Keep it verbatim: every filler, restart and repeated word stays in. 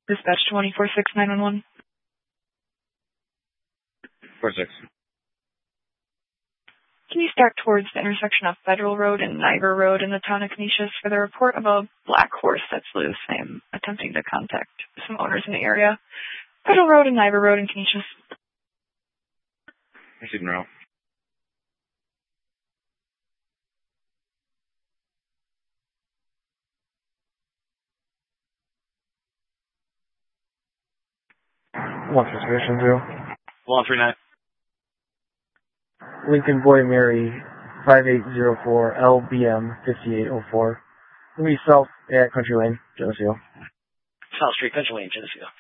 Dispatch twenty-four six nine one one. four six. Can you start towards the intersection of Federal Road and Niver Road in the town of Canisius for the report of a black horse that's loose? I am attempting to contact some owners in the area. Federal Road and Niver Road in Canisius. I see Monroe. One suspicion zero. one three nine. Lincoln Boy Mary, five eight zero four L B M fifty-eight oh four. Louis South at Country Lane, Geneseo. South Street, Country Lane, Geneseo.